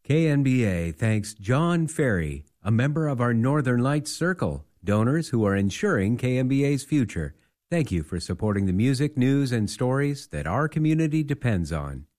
KNBA thanks John Ferry, a member of our Northern Lights Circle, donors who are ensuring KNBA's future. Thank you for supporting the music, news, and stories that our community depends on.